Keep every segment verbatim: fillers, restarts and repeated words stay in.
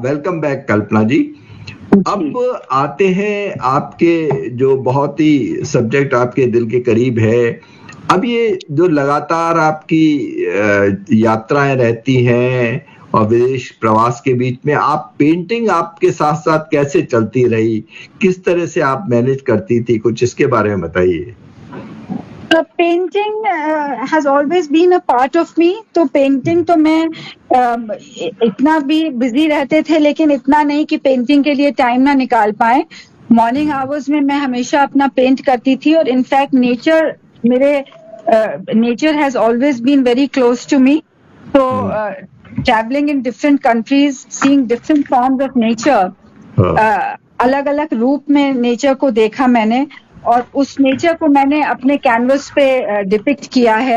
Welcome back कल्पना जी। अब आते हैं आपके जो बहुत ही सब्जेक्ट आपके दिल के करीब है। अब ये जो लगातार आपकी यात्राएं रहती हैं और विदेश प्रवास के बीच में आप पेंटिंग आपके साथ साथ कैसे चलती रही, किस तरह से आप मैनेज करती थी, कुछ इसके बारे में बताइए। Painting has always been a part of me. तो पेंटिंग तो मैं uh, इतना भी बिजी रहते थे लेकिन इतना नहीं कि पेंटिंग के लिए टाइम ना निकाल पाए। मॉर्निंग आवर्स में मैं हमेशा अपना पेंट करती थी और इनफैक्ट नेचर मेरे nature has always been very close to me. तो travelling in different countries, seeing different forms of nature, अलग अलग रूप में नेचर को देखा मैंने और उस नेचर को मैंने अपने कैनवस पे डिपिक्ट किया है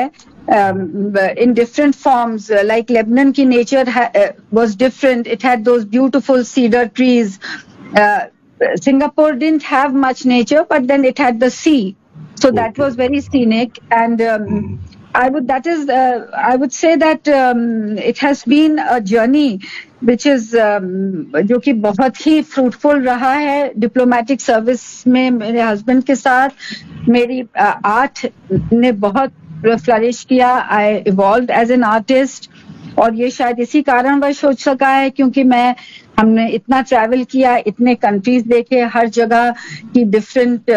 in different forms. Like Lebanon की nature was different, it had those beautiful cedar trees. Singapore didn't have much nature, but then it had the sea, so that okay. was very scenic. And um, mm. I would that is uh, I would say that um, it has been a journey which is um, जो कि बहुत ही fruitful रहा है। Diplomatic service में मेरे husband के साथ मेरी आर्ट uh, ने बहुत फ्लरिश किया। आई इवॉल्व्ड एज एन आर्टिस्ट और ये शायद इसी कारणवश हो सका है क्योंकि मैं हमने इतना ट्रैवल किया, इतने कंट्रीज देखे, हर जगह की डिफरेंट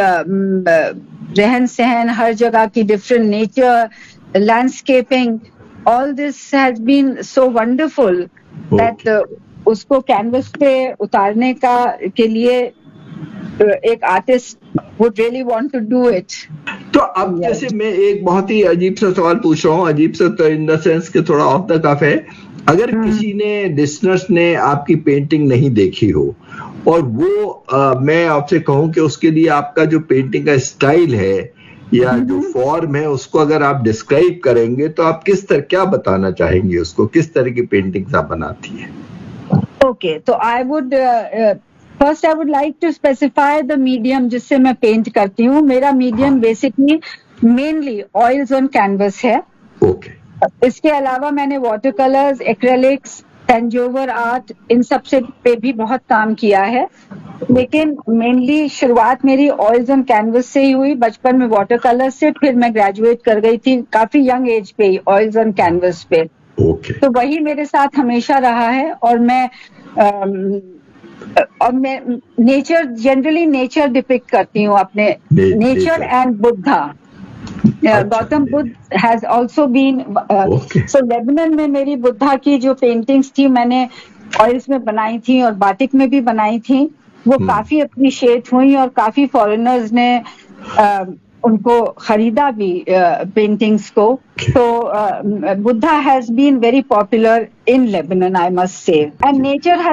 रहन सहन, हर जगह की different nature, landscaping, all this has been so wonderful that उसको कैनवस पे उतारने का के लिए एक artist would really want to do it. तो अब yeah. जैसे मैं एक बहुत ही अजीब सा सवाल पूछ रहा हूँ, अजीब सा तो इन द सेंस के थोड़ा ऑफ द कफ है। अगर hmm. किसी ने लिसनर्स ने आपकी पेंटिंग नहीं देखी हो और वो आ, मैं आपसे कहूँ कि उसके लिए आपका जो पेंटिंग का स्टाइल है या hmm. जो फॉर्म है उसको अगर आप डिस्क्राइब करेंगे तो आप किस तरह क्या बताना चाहेंगे उसको, किस तरह की पेंटिंग्स आप बनाती हैं? ओके, तो I would first I would like to specify the medium जिससे मैं पेंट करती हूँ। मेरा medium basically mainly oils on canvas है। okay. इसके अलावा मैंने वाटर कलर्स, एक्रेलिक्स, टेंजोवर आर्ट, इन सब से पे भी बहुत काम किया है, लेकिन मेनली शुरुआत मेरी ऑयल्स ऑन कैनवस से ही हुई। बचपन में वाटर कलर से, फिर मैं ग्रेजुएट कर गई थी काफी यंग एज पे ही ऑयल्स ऑन कैनवस पे। okay. तो वही मेरे साथ हमेशा रहा है और मैं um, और मैं नेचर जनरली नेचर डिपिक्ट करती हूँ अपने nature and Buddha. Gautam Buddha has also been so Lebanon में मेरी बुद्धा की जो पेंटिंग्स थी मैंने ऑयल्स में बनाई थी और बाटिक में भी बनाई थी। वो hmm. काफी अप्रिशिएट हुई और काफी फॉरेनर्स ने uh, उनको खरीदा भी पेंटिंग्स uh, को। तो Buddha has been very popular in Lebanon, I must say, and nature